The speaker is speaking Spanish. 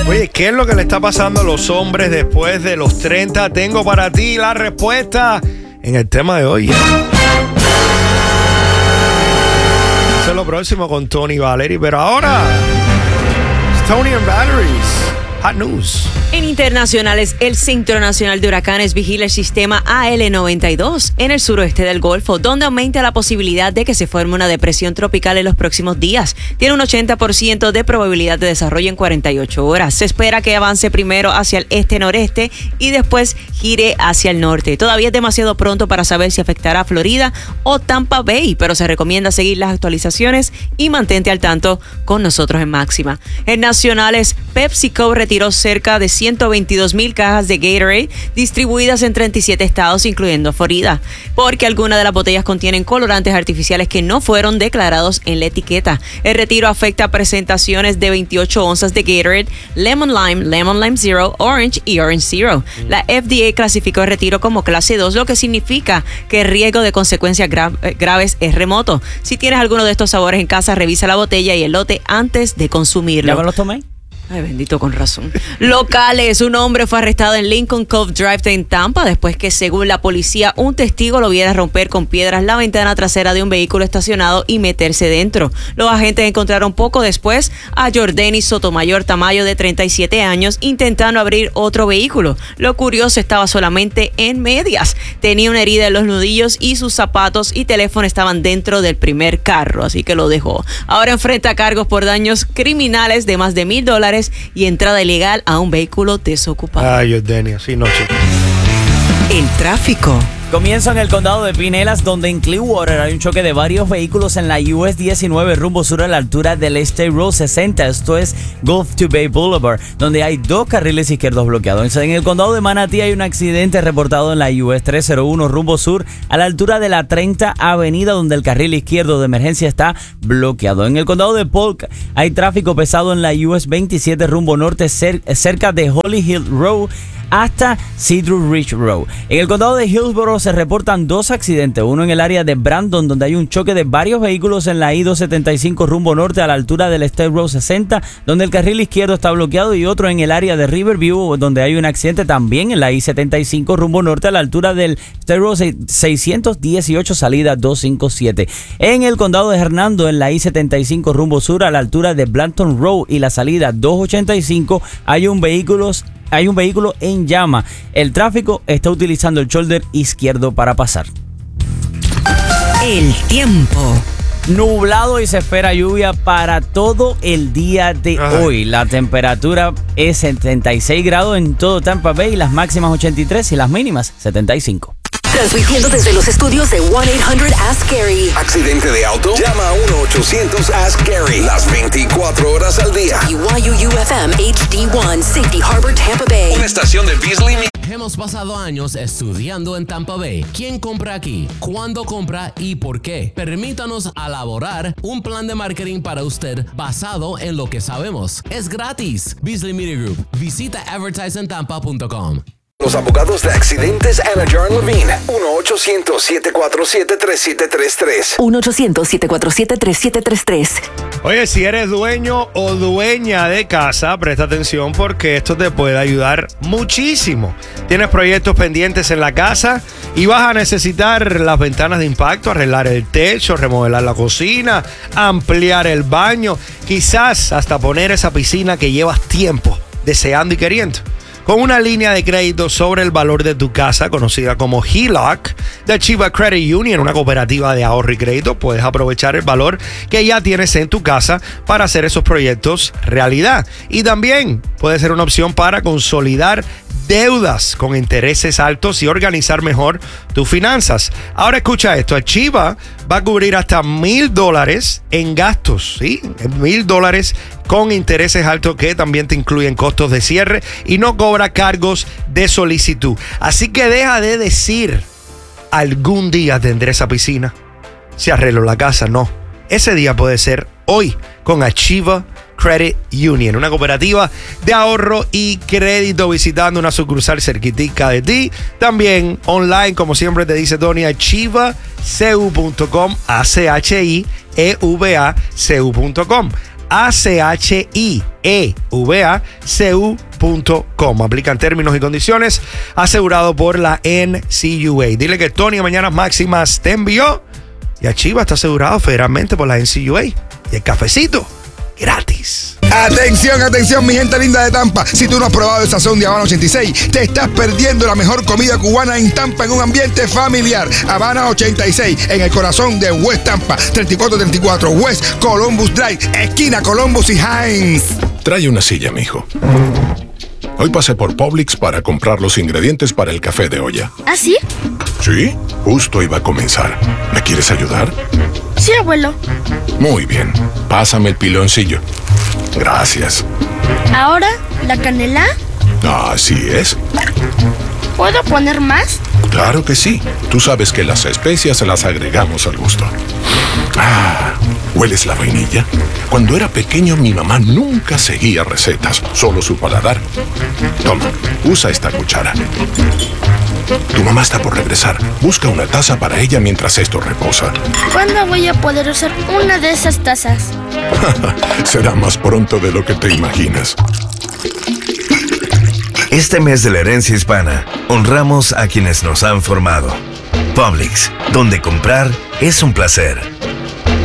Oye, ¿qué es lo que le está pasando a los hombres después de los 30? Tengo para ti la respuesta en el tema de hoy. Eso es lo próximo con Tony Valery, pero ahora Tony and Batteries. Hot News. En internacionales, el Centro Nacional de Huracanes vigila el sistema AL92 en el suroeste del Golfo, donde aumenta la posibilidad de que se forme una depresión tropical en los próximos días. Tiene un 80% de probabilidad de desarrollo en 48 horas. Se espera que avance primero hacia el este-noreste y después gire hacia el norte. Todavía es demasiado pronto para saber si afectará a Florida o Tampa Bay, pero se recomienda seguir las actualizaciones y mantente al tanto con nosotros en Máxima. En nacionales, PepsiCo retiró cerca de 122,000 cajas de Gatorade distribuidas en 37 estados, incluyendo Florida, porque algunas de las botellas contienen colorantes artificiales que no fueron declarados en la etiqueta. El retiro afecta presentaciones de 28 onzas de Gatorade, Lemon Lime Zero, Orange y Orange Zero. La FDA clasificó el retiro como clase 2, lo que significa que el riesgo de consecuencias graves es remoto. Si tienes alguno de estos sabores en casa, revisa la botella y el lote antes de consumirlo. ¿Ya me los tomé? Ay, bendito, con razón. Locales, un hombre fue arrestado en Lincoln Cove Drive en Tampa después que, según la policía, un testigo lo viera romper con piedras la ventana trasera de un vehículo estacionado y meterse dentro. Los agentes encontraron poco después a Jordani Sotomayor Tamayo, de 37 años, intentando abrir otro vehículo. Lo curioso, estaba solamente en medias. Tenía una herida en los nudillos y sus zapatos y teléfono estaban dentro del primer carro, así que lo dejó. Ahora enfrenta cargos por daños criminales de más de $1,000 y entrada ilegal a un vehículo desocupado. Ay, Jordani, así no, chico. El tráfico. Comienzo en el condado de Pinellas, donde en Clearwater hay un choque de varios vehículos en la US 19 rumbo sur a la altura del State Road 60. Esto es Gulf to Bay Boulevard, donde hay 2 carriles izquierdos bloqueados. En el condado de Manatí hay un accidente reportado en la US 301 rumbo sur a la altura de la 30 Avenida, donde el carril izquierdo de emergencia está bloqueado. En el condado de Polk hay tráfico pesado en la US 27 rumbo norte cerca de Holly Hill Road hasta Cedar Ridge Road. En el condado de Hillsborough se reportan 2 accidentes, uno en el área de Brandon, donde hay un choque de varios vehículos en la I-275 rumbo norte a la altura del State Road 60, donde el carril izquierdo está bloqueado, y otro en el área de Riverview, donde hay un accidente también en la I-75 rumbo norte a la altura del State Road 618 salida 257. En el condado de Hernando, en la I-75 rumbo sur a la altura de Blanton Road y la salida 285, hay un vehículo en llama. El tráfico está utilizando el shoulder izquierdo para pasar. El tiempo. Nublado y se espera lluvia para todo el día de hoy. La temperatura es 76 grados en todo Tampa Bay, las máximas 83 y las mínimas 75. Transmitiendo desde los estudios de 1-800-ASK-GARY. ¿Accidente de auto? Llama a 1-800-ASK-GARY. Las 24 horas al día. BYU-UFM HD1, Safety Harbor, Tampa Bay. Una estación de Beasley. Hemos pasado años estudiando en Tampa Bay. ¿Quién compra aquí? ¿Cuándo compra? ¿Y por qué? Permítanos elaborar un plan de marketing para usted basado en lo que sabemos. Es gratis. Beasley Media Group. Visita advertiseandtampa.com. Los abogados de accidentes Anna Jarn Levine. 1-800-747-3733. 1-800-747-3733. Oye, si eres dueño o dueña de casa, presta atención porque esto te puede ayudar muchísimo. Tienes proyectos pendientes en la casa y vas a necesitar las ventanas de impacto, arreglar el techo, remodelar la cocina, ampliar el baño, quizás hasta poner esa piscina que llevas tiempo deseando y queriendo. Con una línea de crédito sobre el valor de tu casa, conocida como HELOC, de Chiva Credit Union, una cooperativa de ahorro y crédito, puedes aprovechar el valor que ya tienes en tu casa para hacer esos proyectos realidad. Y también puede ser una opción para consolidar deudas con intereses altos y organizar mejor tus finanzas. Ahora escucha esto, Chiva va a cubrir hasta $1,000 en gastos, ¿sí? $1,000 con intereses altos que también te incluyen costos de cierre y no cobra cargos de solicitud. Así que deja de decir, algún día tendré esa piscina, si arreglo la casa. No, ese día puede ser hoy con Chiva Credit Union, una cooperativa de ahorro y crédito, visitando una sucursal cerquitica de ti. También online, como siempre te dice Tony, chivacu.com, ACHIEVACU.com. ACHIEVACU.com. Aplican términos y condiciones. Asegurado por la NCUA. Dile que Tony Mañanas Máximas te envió. Y a Chiva está asegurado federalmente por la NCUA. Y el cafecito gratis. Atención, atención, mi gente linda de Tampa. Si tú no has probado el sazón de Habana 86, te estás perdiendo la mejor comida cubana en Tampa en un ambiente familiar. Habana 86, en el corazón de West Tampa, 3434 West Columbus Drive, esquina Columbus y Hines. Trae una silla, mijo. Hoy pasé por Publix para comprar los ingredientes para el café de olla. ¿Ah, sí? Sí, justo iba a comenzar. ¿Me quieres ayudar? Sí, abuelo. Muy bien. Pásame el piloncillo. Gracias. ¿Ahora la canela? Así es. ¿Puedo poner más? Claro que sí. Tú sabes que las especias las agregamos al gusto. Ah, ¿hueles la vainilla? Cuando era pequeño mi mamá nunca seguía recetas, solo su paladar. Toma, usa esta cuchara. Tu mamá está por regresar. Busca una taza para ella mientras esto reposa. ¿Cuándo voy a poder usar una de esas tazas? Será más pronto de lo que te imaginas. Este mes de la herencia hispana, honramos a quienes nos han formado. Publix, donde comprar es un placer.